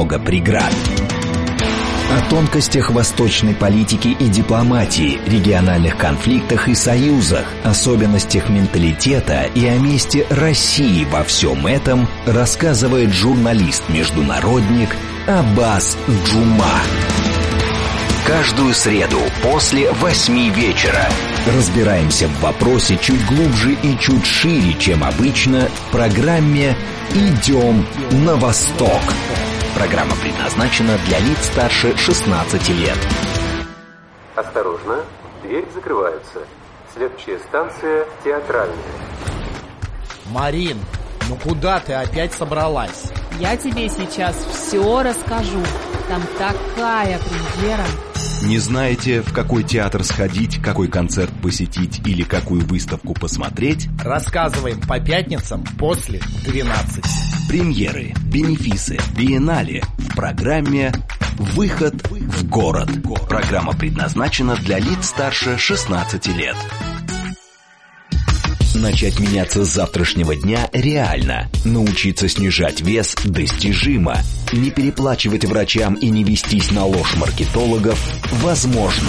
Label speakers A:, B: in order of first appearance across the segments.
A: много преград. О тонкостях восточной политики и дипломатии, региональных конфликтах и союзах, особенностях менталитета и о месте России во всем этом рассказывает журналист-международник Аббас Джума. Каждую среду после 8 вечера разбираемся в вопросе чуть глубже и чуть шире, чем обычно, в программе «Идем на восток». Программа предназначена для лиц старше 16 лет.
B: Осторожно, дверь закрывается. Следующая станция Театральная.
C: Марин, ну куда ты опять собралась?
D: Я тебе сейчас все расскажу. Там такая премьера.
A: Не знаете, в какой театр сходить, какой концерт посетить или какую выставку посмотреть?
C: Рассказываем по пятницам после 12.
A: Премьеры, бенефисы, биеннале в программе «Выход в город». Программа предназначена для лиц старше 16 лет. Начать меняться с завтрашнего дня реально. Научиться снижать вес достижимо. Не переплачивать врачам и не вестись на ложь маркетологов возможно.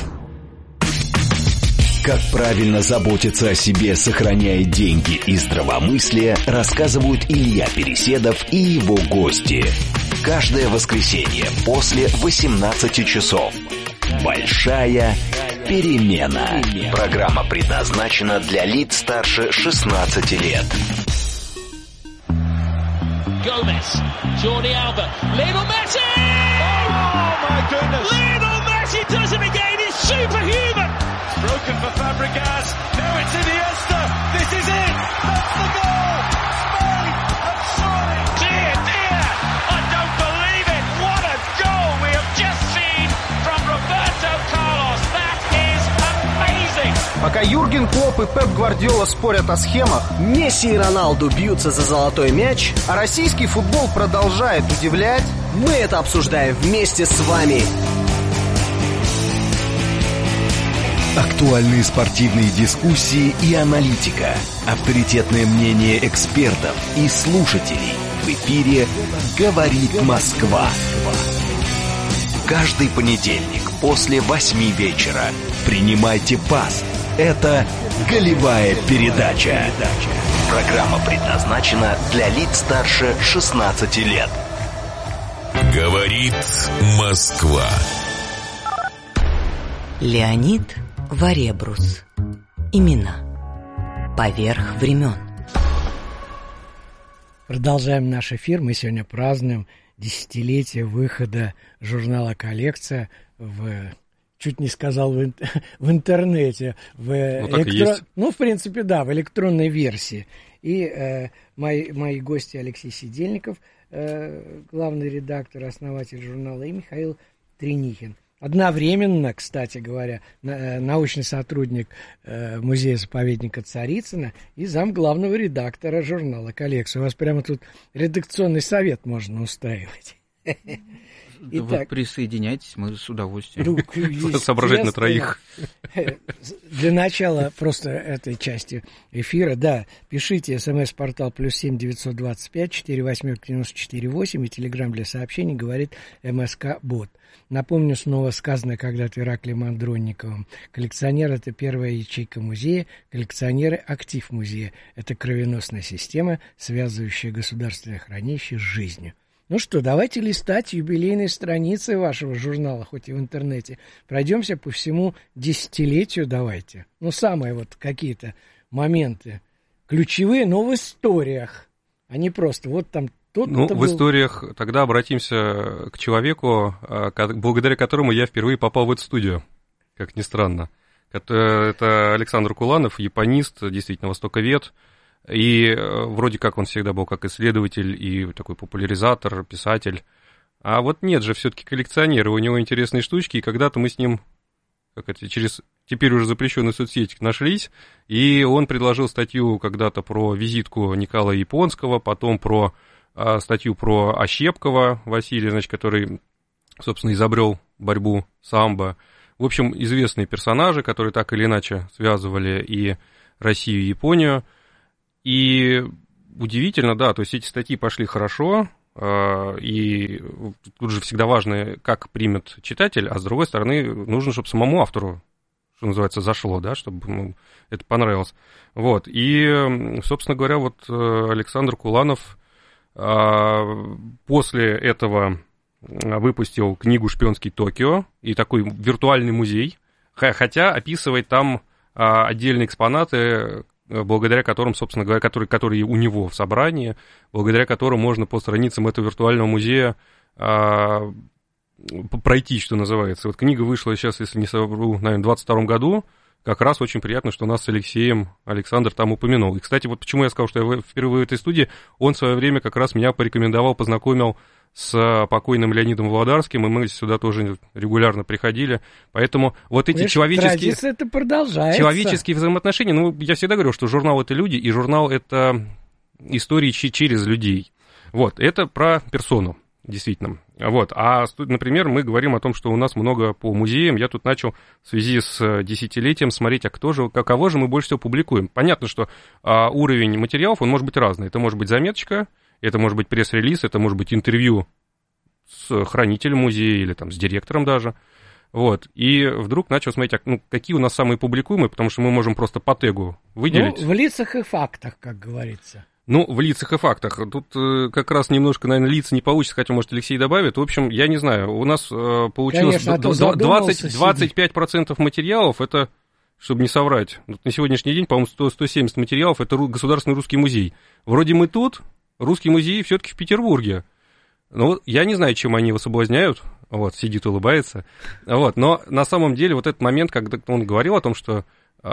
A: Как правильно заботиться о себе, сохраняя деньги и здравомыслие, рассказывают Илья Переседов и его гости. Каждое воскресенье после 18 часов. Большая перемена. Программа предназначена для лиц старше 16 лет.
E: Gomez, Jordi Alba, Lionel Messi! Oh my goodness! Lionel Messi does it again, it's superhuman! Broken for Fabregas, now it's Iniesta, this is it! That's the goal! Spain have scored! Dear, dear! I don't believe it! What a goal we have just seen from Roberto Carlos! That is amazing!
F: Пока Юрген Клопп и Пеп Гвардиола спорят о схемах, Месси и Роналду бьются за золотой мяч, а российский футбол продолжает удивлять, мы это обсуждаем вместе с вами.
A: Актуальные спортивные дискуссии и аналитика. Авторитетное мнение экспертов и слушателей. В эфире «Говорит Москва». Каждый понедельник после 8 вечера принимайте пас. Это «Голевая передача». Программа предназначена для лиц старше 16 лет.
G: Говорит Москва.
H: Леонид Варебрус. Имена. Поверх времен.
I: Продолжаем наш эфир. Мы сегодня празднуем десятилетие выхода журнала «Коллекция» чуть не сказал в интернете, в принципе, да, в электронной версии. И мои гости Алексей Сидельников, главный редактор, основатель журнала, и Михаил Тренихин. Одновременно, кстати говоря, научный сотрудник музея-заповедника Царицына и зам главного редактора журнала «Коллекция». У вас прямо тут редакционный совет можно устраивать.
J: Итак, вы присоединяйтесь, мы с удовольствием.
K: Соображать на троих.
I: Для начала просто этой части эфира, да, пишите смс-портал +7 925 48 94 8 и телеграм для сообщений говорит МСК-бот. Напомню снова сказанное когда-то Ираклием Андронниковым. Коллекционер — это первая ячейка музея, коллекционеры — актив музея. Это кровеносная система, связывающая государственное хранилище с жизнью. Ну что, давайте листать юбилейные страницы вашего журнала, хоть и в интернете. Пройдемся по всему десятилетию, давайте. Ну, самые вот какие-то моменты ключевые, но в историях, а не просто вот там тот-то
K: в историях тогда обратимся к человеку, благодаря которому я впервые попал в эту студию, как ни странно. Это Александр Куланов, японист, действительно востоковед. И вроде как он всегда был как исследователь и такой популяризатор, писатель. А вот нет же, все-таки коллекционер, у него интересные штучки, и когда-то мы с ним через теперь уже запрещенную соцсеть нашлись, и он предложил статью когда-то про визитку Николая Японского, потом про статью про Ощепкова Василия, значит, который, собственно, изобрел борьбу самбо. В общем, известные персонажи, которые так или иначе связывали и Россию, и Японию. И удивительно, да, то есть эти статьи пошли хорошо, и тут же всегда важно, как примет читатель, а с другой стороны, нужно, чтобы самому автору, что называется, зашло, да, чтобы ему это понравилось. Вот, и, собственно говоря, вот Александр Куланов после этого выпустил книгу «Шпионский Токио» и такой виртуальный музей, хотя описывает там отдельные экспонаты, благодаря которым, собственно говоря, которые у него в собрании, благодаря которым можно по страницам этого виртуального музея пройти, что называется. Вот книга вышла сейчас, если не совру, наверное, в 2022 году. Как раз очень приятно, что нас с Алексеем Александр там упомянул. И, кстати, вот почему я сказал, что я впервые в этой студии, он в свое время как раз меня порекомендовал, познакомил с покойным Леонидом Володарским, и мы сюда тоже регулярно приходили. Поэтому вот эти человеческие взаимоотношения, ну, я всегда говорю, что журнал — это люди, и журнал — это истории через людей. Вот, это про персону, действительно. Вот, а, например, мы говорим о том, что у нас много по музеям. Я тут начал в связи с десятилетием смотреть, кого же мы больше всего публикуем. Понятно, что уровень материалов, он может быть разный. Это может быть заметочка, это может быть пресс-релиз, это может быть интервью с хранителем музея или там с директором даже. Вот. И вдруг начал смотреть, какие у нас самые публикуемые, потому что мы можем просто по тегу выделить.
I: Ну, в лицах и фактах, как говорится.
K: Ну, в лицах и фактах. Тут как раз немножко, наверное, лица не получится, хотя, может, Алексей добавит. В общем, я не знаю, у нас получилось 25% материалов, это, чтобы не соврать, на сегодняшний день, по-моему, 170 материалов, это Государственный русский музей. Вроде мы тут, русский музей все-таки в Петербурге. Ну, я не знаю, чем они его соблазняют. Вот, сидит, улыбается. Вот, но на самом деле вот этот момент, когда он говорил о том, что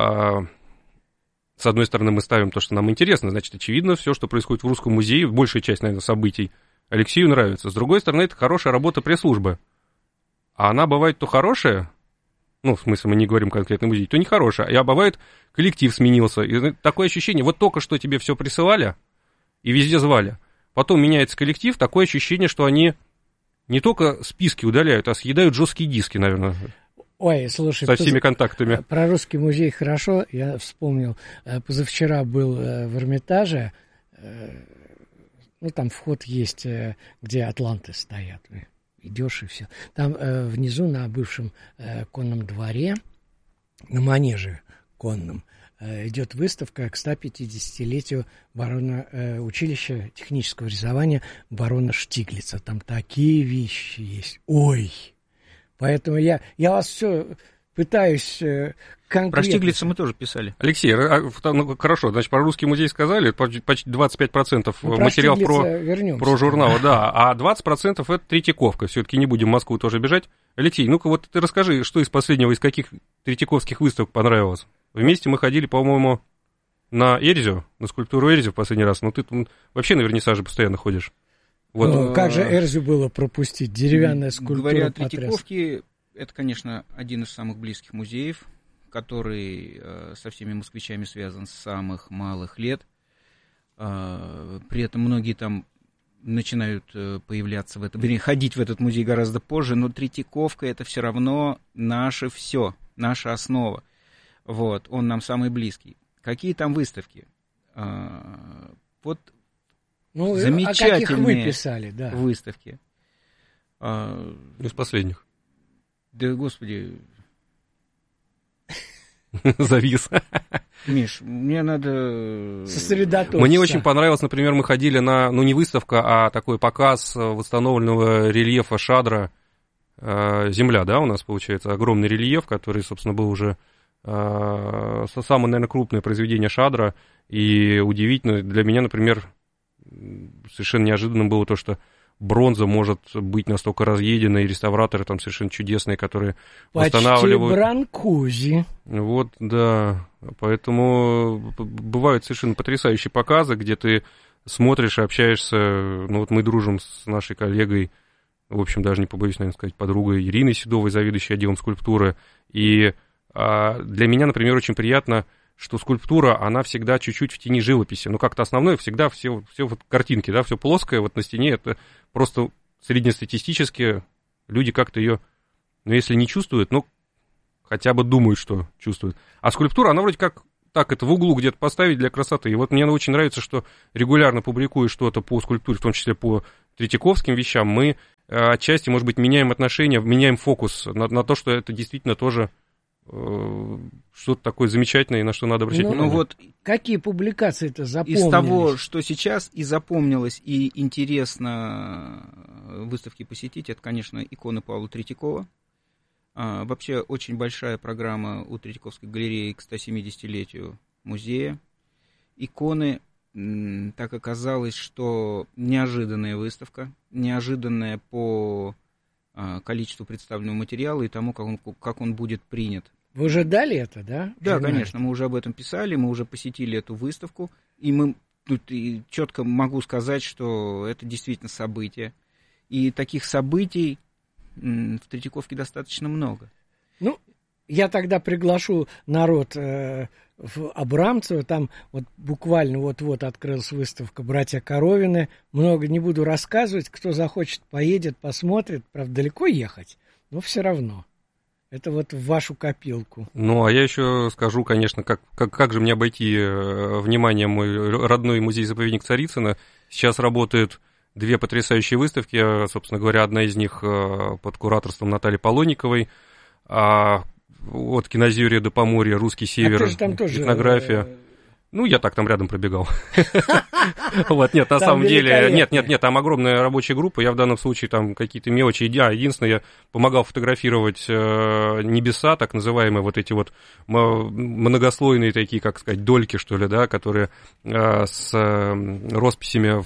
K: с одной стороны мы ставим то, что нам интересно, значит, очевидно, все, что происходит в Русском музее, большая часть, наверное, событий Алексею нравится. С другой стороны, это хорошая работа пресс-службы. А она бывает то хорошая, ну, в смысле, мы не говорим конкретно музей, то не хорошая, а бывает коллектив сменился. И такое ощущение, вот только что тебе все присылали и везде звали. Потом меняется коллектив, такое ощущение, что они не только списки удаляют, а съедают жесткие диски, наверное.
I: Ой, слушай,
K: со всеми контактами.
I: Про Русский музей хорошо, я вспомнил, позавчера был в Эрмитаже, ну, там вход есть, где атланты стоят, идешь и все. Там внизу на бывшем конном дворе, на манеже конном, идет выставка к 150-летию училища технического рисования барона Штиглица. Там такие вещи есть. Ой! Поэтому я вас все пытаюсь конкретно...
J: Про Штиглица мы тоже писали.
K: Алексей, хорошо, значит, про Русский музей сказали, почти 25% материал про журнал, да, а 20% это Третьяковка, все-таки не будем в Москву тоже бежать. Алексей, ну-ка вот ты расскажи, что из последнего, из каких третьяковских выставок понравилось? Вместе мы ходили, по-моему, на Эрзю, на скульптуру Эрзю в последний раз, но ты вообще на вернисаже постоянно ходишь. Вот.
I: Ну, как же Эрзю было пропустить? Деревянная скульптура.
J: Говоря о Третьяковке, это, конечно, один из самых близких музеев, который со всеми москвичами связан с самых малых лет. При этом многие там начинают появляться ходить в этот музей гораздо позже, но Третьяковка — это все равно наше все, наша основа. Вот, он нам самый близкий. Какие там выставки? Вот замечательные
I: каких вы писали, да.
J: выставки.
K: Из последних.
J: Да, господи.
K: Завис.
J: Миш, мне надо...
I: сосредоточиться.
K: Мне очень понравилось, например, мы ходили на, не выставка, а такой показ восстановленного рельефа Шадра «Земля», да, у нас получается огромный рельеф, который, собственно, был уже самое, наверное, крупное произведение Шадра. И удивительно для меня, например, совершенно неожиданным было то, что бронза может быть настолько разъедена, и реставраторы там совершенно чудесные, которые восстанавливают.
I: Почти Бранкузи.
K: Вот, да. Поэтому бывают совершенно потрясающие показы, где ты смотришь и общаешься. Ну, вот мы дружим с нашей коллегой, в общем, даже не побоюсь, наверное, сказать, подругой Ириной Седовой, заведующей отделом скульптуры. И для меня, например, очень приятно, что скульптура, она всегда чуть-чуть в тени живописи. Ну, как-то основное всегда все вот картинки, да, все плоское вот на стене. Это просто среднестатистически люди как-то ее, ну, если не чувствуют, ну, хотя бы думают, что чувствуют. А скульптура, она вроде как так, это в углу где-то поставить для красоты. И вот мне очень нравится, что регулярно публикую что-то по скульптуре, в том числе по третьяковским вещам, мы отчасти, может быть, меняем отношения, меняем фокус на то, что это действительно тоже что-то такое замечательное, и на что надо обращать внимание.
J: Вот
I: какие публикации-то запомнились?
J: Из того, что сейчас и запомнилось, и интересно выставки посетить, это, конечно, иконы Павла Третьякова. Вообще очень большая программа у Третьяковской галереи к 170-летию музея. Иконы, так оказалось, что неожиданная выставка, неожиданная по количеству представленного материала и тому, как он будет принят.
I: Вы уже дали это, да?
J: Да, конечно, мы уже об этом писали, мы уже посетили эту выставку, и мы тут четко могу сказать, что это действительно событие. И таких событий в Третьяковке достаточно много.
I: Ну, я тогда приглашу народ в Абрамцево, там вот буквально вот-вот открылась выставка «Братья Коровины». Много не буду рассказывать, кто захочет, поедет, посмотрит. Правда, далеко ехать, но все равно. Это вот в вашу копилку.
K: Ну, а я еще скажу, конечно, как же мне обойти внимание мой родной музей-заповедник Царицына. Сейчас работают 2 потрясающие выставки. Собственно говоря, одна из них под кураторством Натальи Полонниковой. От Кинозерия до Поморья, Русский Север, этнография. Ну, я так там рядом пробегал. Вот, нет, на самом деле, нет, там огромная рабочая группа, я в данном случае там какие-то мелочи, единственное, я помогал фотографировать небеса, так называемые вот эти вот многослойные такие, как сказать, дольки, что ли, да, которые с росписями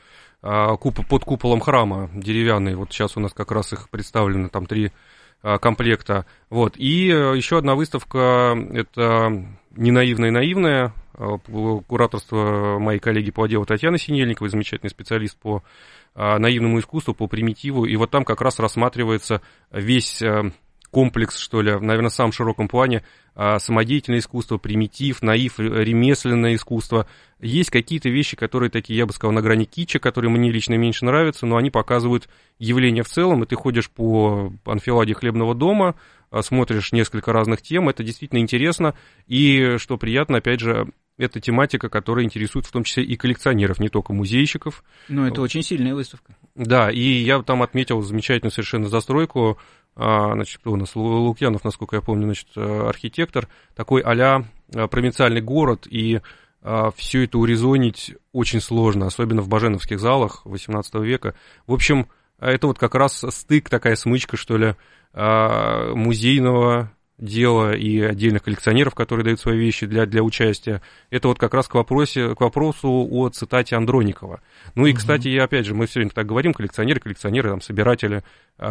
K: под куполом храма деревянные, вот сейчас у нас как раз их представлено, там 3 комплекта. Вот. И еще одна выставка, это «Не наивная», кураторство моей коллеги по отделу Татьяны Синельниковой, замечательный специалист по наивному искусству, по примитиву. И вот там как раз рассматривается весь комплекс, что ли, наверное, в самом широком плане, самодеятельное искусство, примитив, наив, ремесленное искусство. Есть какие-то вещи, которые такие, я бы сказал, на грани китча, которые мне лично меньше нравятся, но они показывают явление в целом, и ты ходишь по анфиладе Хлебного дома, смотришь несколько разных тем, это действительно интересно, и, что приятно, опять же, это тематика, которая интересует в том числе и коллекционеров, не только музейщиков.
J: Ну, это очень сильная выставка.
K: Да, и я там отметил замечательную совершенно застройку. Значит, кто у нас? Лукьянов, насколько я помню, значит, архитектор, такой а-ля провинциальный город, и все это урезонить очень сложно, особенно в баженовских залах XVIII века. В общем, это вот как раз стык, такая смычка, что ли, музейного дела и отдельных коллекционеров, которые дают свои вещи для участия. Это вот как раз к вопросу о цитате Андроникова. Ну и, кстати, опять же, мы все время так говорим, коллекционеры, там, собиратели.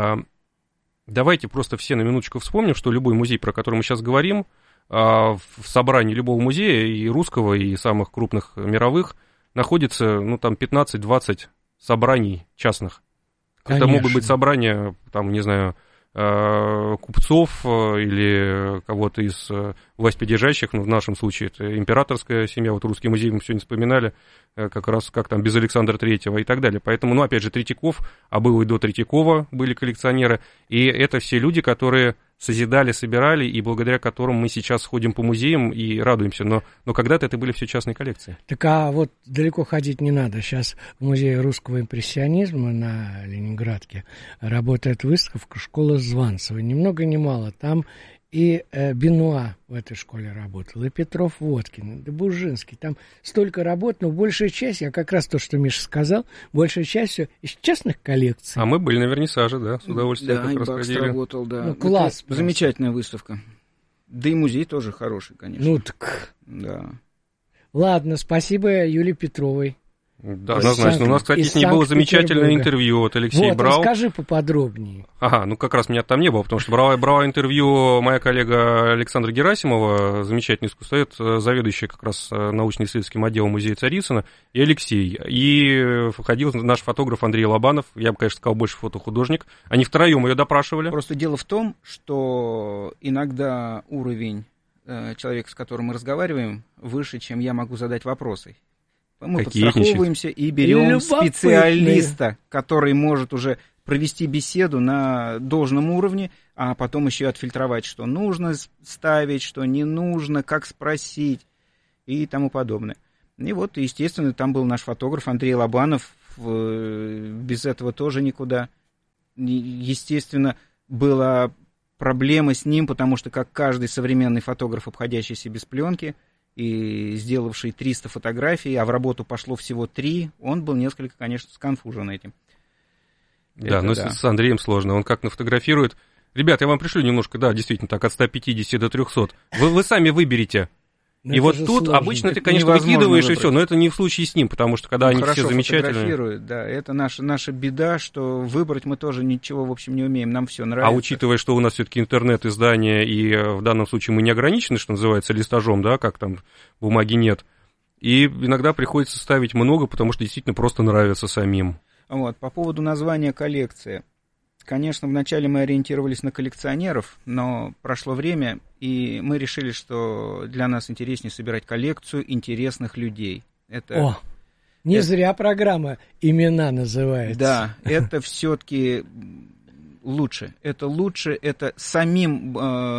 K: Давайте просто все на минуточку вспомним, что любой музей, про который мы сейчас говорим, в собрании любого музея, и русского, и самых крупных мировых, находится, ну, там, 15-20 собраний частных. Конечно. Это могут быть собрания, там, не знаю, купцов или кого-то из властьпридержащих, ну, в нашем случае это императорская семья, вот Русский музей мы сегодня вспоминали, как раз как там без Александра Третьего и так далее. Поэтому, ну, опять же, Третьяков, а было и до Третьякова были коллекционеры, и это все люди, которые созидали, собирали, и благодаря которым мы сейчас ходим по музеям и радуемся, но когда-то это были все частные коллекции.
I: Так а вот далеко ходить не надо. Сейчас в Музее русского импрессионизма на Ленинградке работает выставка «Школа Званцева». Ни много ни мало. Там и Бенуа в этой школе работал, и Петров-Водкин, и Бужинский. Там столько работ, но большая часть, я как раз то, что Миша сказал, большая часть все из частных коллекций.
K: А мы были на вернисаже, да, с удовольствием.
J: Да, и Бакс работал, да.
I: Ну, класс.
J: Замечательная выставка. Да и музей тоже хороший, конечно.
I: Ну так.
J: Да.
I: Ладно, спасибо Юлии Петровой.
K: Да, однозначно. У нас, кстати, с ней было замечательное интервью. Вот Алексей брал.
I: Расскажи поподробнее.
K: Ага, ну как раз меня там не было, потому что брала интервью моя коллега Александра Герасимова, замечательный искусствовед, заведующий как раз научно-исследовательским отделом музея Царицына, и Алексей. И входил наш фотограф Андрей Лобанов, я бы, конечно, сказал, больше фотохудожник. Они втроем ее допрашивали.
J: Просто дело в том, что иногда уровень человека, с которым мы разговариваем, выше, чем я могу задать вопросы. Мы подстраховываемся и берем специалиста, который может уже провести беседу на должном уровне, а потом еще и отфильтровать, что нужно ставить, что не нужно, как спросить и тому подобное. И вот, естественно, там был наш фотограф Андрей Лобанов, без этого тоже никуда. Естественно, была проблема с ним, потому что, как каждый современный фотограф, обходящийся без пленки и сделавший 300 фотографий, а в работу пошло всего 3, он был несколько, конечно, сконфужен этим.
K: Да, но с Андреем сложно. Он как нафотографирует. Ребят, я вам пришлю немножко, да, действительно, так, от 150 до 300. Вы сами выберите. Но и вот тут сложно. Обычно ты, конечно, выкидываешь выбрать. И все, но это не в случае с ним, потому что когда они все замечательные.
J: Да, это наша беда, что выбрать мы тоже ничего, в общем, не умеем, нам все нравится.
K: А учитывая, что у нас все-таки интернет-издание, и в данном случае мы не ограничены, что называется, листажом, да, как там бумаги нет, и иногда приходится ставить много, потому что действительно просто нравится самим.
J: Вот, по поводу названия коллекции. Конечно, вначале мы ориентировались на коллекционеров, но прошло время, и мы решили, что для нас интереснее собирать коллекцию интересных людей.
I: Не зря программа «Имена» называется.
J: Да, это все-таки лучше. Это самим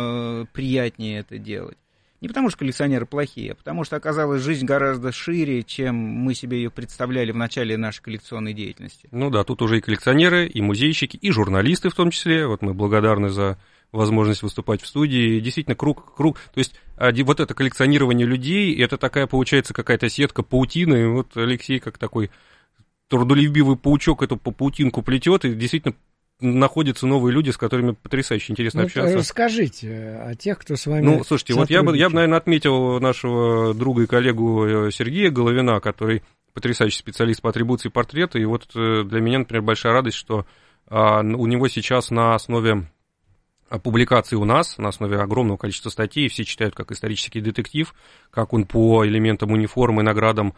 J: приятнее это делать. Не потому, что коллекционеры плохие, а потому что оказалась жизнь гораздо шире, чем мы себе ее представляли в начале нашей коллекционной деятельности.
K: Ну да, тут уже и коллекционеры, и музейщики, и журналисты в том числе. Вот мы благодарны за возможность выступать в студии. И действительно, круг. То есть вот это коллекционирование людей, это такая, получается, какая-то сетка паутины. И вот Алексей, как такой трудолюбивый паучок, эту паутинку плетет, и действительно находятся новые люди, с которыми потрясающе интересно общаться.
I: Расскажите о тех, кто с вами
K: слушайте, вот я бы, наверное, отметил нашего друга и коллегу Сергея Головина, который потрясающий специалист по атрибуции портрета, и вот для меня, например, большая радость, что у него сейчас на основе публикации у нас, на основе огромного количества статей, все читают как исторический детектив, как он по элементам униформы, наградам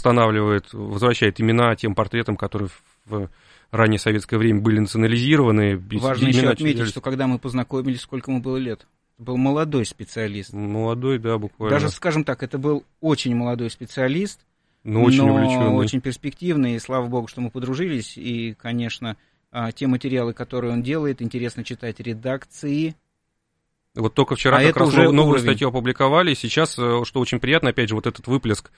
K: возвращает имена тем портретам, которые в раннее советское время были национализированы.
J: Важно еще отметить, что когда мы познакомились, сколько ему было лет. Был молодой специалист.
K: Молодой, да, буквально.
J: Даже, скажем так, это был очень молодой специалист,
K: но очень увлеченный,
J: очень перспективный, и слава богу, что мы подружились, и, конечно, те материалы, которые он делает, интересно читать редакции.
K: Вот только вчера как раз новую статью опубликовали, сейчас, что очень приятно, опять же, вот этот выплеск,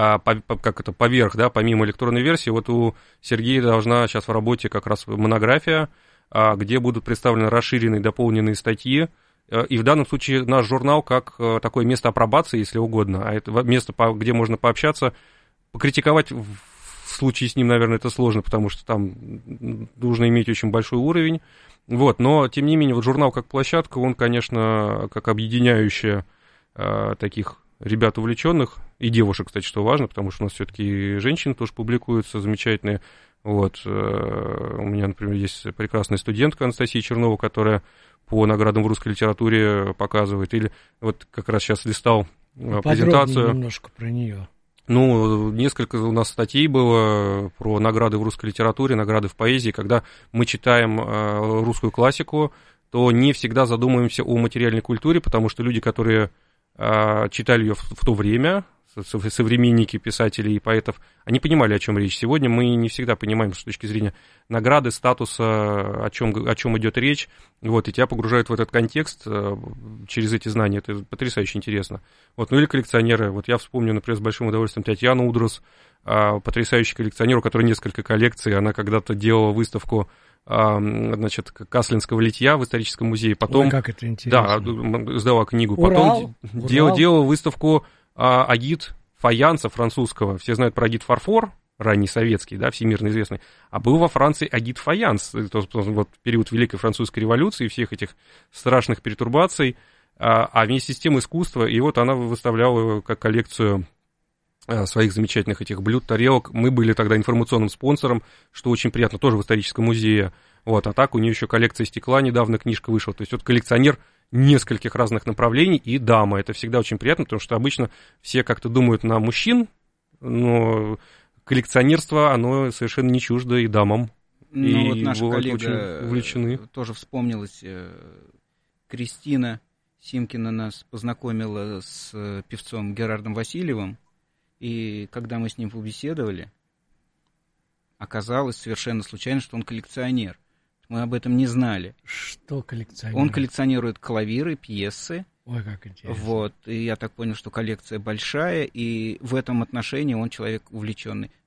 K: поверх, да, помимо электронной версии, вот у Сергея должна сейчас в работе как раз монография, где будут представлены расширенные, дополненные статьи, и в данном случае наш журнал как такое место апробации, если угодно, а это место, где можно пообщаться, покритиковать. В случае с ним, наверное, это сложно, потому что там нужно иметь очень большой уровень. Вот, но, тем не менее, вот журнал как площадка, он, конечно, как объединяющая таких ребят увлеченных, и девушек, кстати, что важно, потому что у нас все-таки женщины тоже публикуются замечательные. Вот, у меня, например, есть прекрасная студентка Анастасия Чернова, которая по наградам в русской литературе показывает. Или вот как раз сейчас листал презентацию.
I: Немножко про нее.
K: Несколько у нас статей было про награды в русской литературе, награды в поэзии. Когда мы читаем русскую классику, то не всегда задумываемся о материальной культуре, потому что люди, которые читали ее в то время, современники писателей и поэтов, они понимали, о чем речь. Сегодня мы не всегда понимаем с точки зрения награды, статуса, о чем идет речь. Вот, и тебя погружают в этот контекст через эти знания. Это потрясающе интересно. Вот, или коллекционеры. Вот я вспомню, например, с большим удовольствием Татьяну Удрус, потрясающий коллекционер, у которой несколько коллекций. Она когда-то делала выставку Каслинского литья в историческом музее. Потом,
I: ой, как это интересно.
K: Да, издала книгу.
I: Урал?
K: Потом делала выставку агит фаянса французского. Все знают про агит фарфор, ранний советский, да, всемирно известный. А был во Франции агит фаянс, вот период Великой Французской революции, всех этих страшных пертурбаций, а вместе с тем искусство. И вот она выставляла как коллекцию своих замечательных этих блюд, тарелок. Мы были тогда информационным спонсором, что очень приятно, тоже в историческом музее. Вот, а так у нее еще коллекция стекла, недавно книжка вышла. То есть вот коллекционер нескольких разных направлений и дама. Это всегда очень приятно, потому что обычно все как-то думают на мужчин, но коллекционерство, оно совершенно не чуждо и дамам.
J: Ну, вот наша коллега
K: очень увлечены.
J: Тоже вспомнилась, Кристина Симкина нас познакомила с певцом Герардом Васильевым, и когда мы с ним побеседовали, оказалось совершенно случайно, что он коллекционер. Мы об этом не знали.
I: Что коллекционирует?
J: Он коллекционирует клавиры, пьесы.
I: Ой, как интересно.
J: Вот, и я так понял, что коллекция большая, и в этом отношении он человек увлеченный.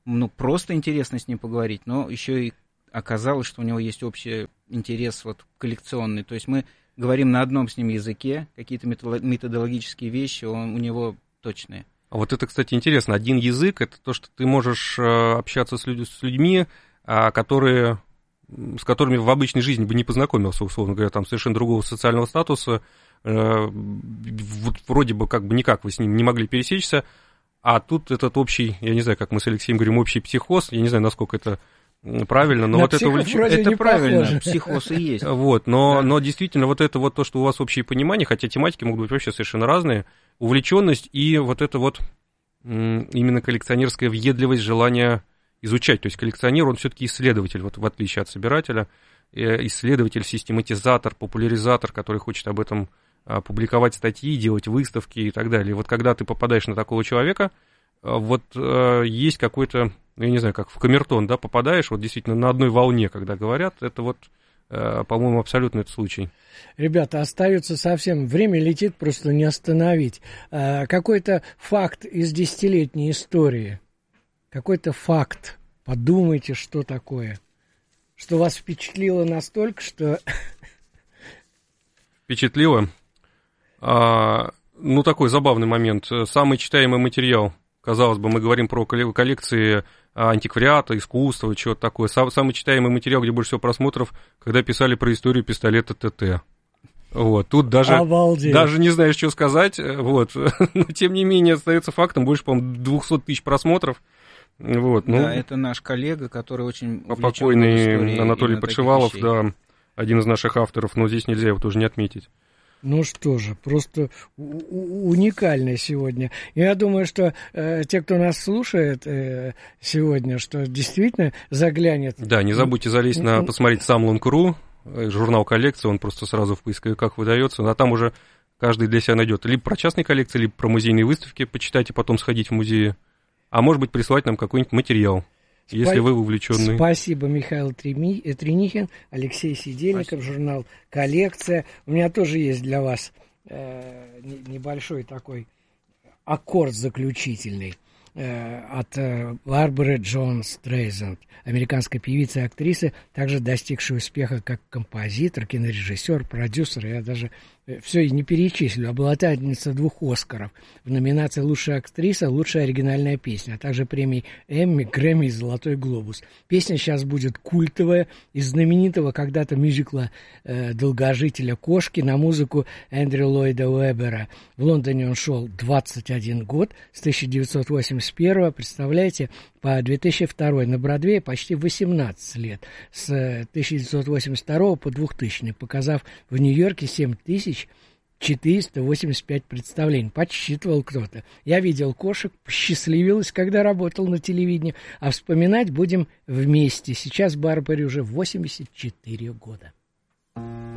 J: просто интересно с ним поговорить, но еще и оказалось, что у него есть общий интерес вот коллекционный. То есть мы говорим на одном с ним языке, какие-то методологические вещи у него точные.
K: А вот это, кстати, интересно. Один язык — это то, что ты можешь общаться с людьми, с которыми в обычной жизни бы не познакомился, условно говоря, там совершенно другого социального статуса, вот вроде бы как бы никак вы с ним не могли пересечься, а тут этот общий, я не знаю, как мы с Алексеем говорим, общий психоз, я не знаю, насколько это правильно, но вот это увлечение...
J: Это правильно, психоз и есть.
K: Вот, но действительно вот это вот то, что у вас общее понимание, хотя тематики могут быть вообще совершенно разные, увлеченность и вот это вот именно коллекционерская въедливость, желание изучать. То есть коллекционер, он все-таки исследователь, вот в отличие от собирателя, исследователь, систематизатор, популяризатор, который хочет об этом публиковать статьи, делать выставки и так далее. Вот когда ты попадаешь на такого человека, вот есть какой-то, я не знаю, как в камертон, да, попадаешь, вот действительно на одной волне, когда говорят, это вот, по-моему, абсолютно этот случай.
I: Ребята, остается совсем, время летит, просто не остановить. Какой-то факт из десятилетней истории, какой-то факт, подумайте, что такое, что вас впечатлило настолько, что...
K: Впечатлило? Ну, такой забавный момент. Самый читаемый материал, казалось бы, мы говорим про коллекции антиквариата, искусства, чего-то такое. Самый читаемый материал, где больше всего просмотров, когда писали про историю пистолета ТТ. Вот, тут даже не знаешь, что сказать, вот. Но, тем не менее, остается фактом, больше, по-моему, 200 тысяч просмотров. Вот, ну,
J: да, это наш коллега, который очень увлечен
K: покойный Анатолий Подшивалов, да, один из наших авторов, но здесь нельзя его тоже не отметить.
I: Ну что же, просто уникально сегодня. Я думаю, что те, кто нас слушает сегодня, что действительно заглянет...
K: Да, не забудьте залезть посмотреть Samlung.ru, журнал коллекции, он просто сразу в поисковиках выдается, а там уже каждый для себя найдет либо про частные коллекции, либо про музейные выставки, почитать и потом сходить в музеи, а может быть прислать нам какой-нибудь материал. Если вы увлеченный.
I: Спасибо, Михаил Тренихин, Алексей Сидельников, журнал «Коллекция». У меня тоже есть для вас небольшой такой аккорд заключительный от Барбары Джон Стрейзанд, американской певицы и актрисы, также достигшей успеха как композитор, кинорежиссер, продюсер. Я даже все и не перечислю. Обладательница 2 Оскаров в номинации «Лучшая актриса», «Лучшая оригинальная песня», а также премий Эмми, Грэмми и «Золотой глобус». Песня сейчас будет культовая, из знаменитого когда-то мюзикла «Долгожителя кошки» на музыку Эндрю Ллойда Уэббера. В Лондоне он шел 21 год, с 1981, представляете, по 2002, на Бродвее почти 18 лет, с 1982 по 2000, показав в Нью-Йорке 7485 представлений. Подсчитывал кто-то. Я видел кошек, посчастливилась, когда работал на телевидении, а вспоминать будем вместе. Сейчас Барбаре уже 84 года.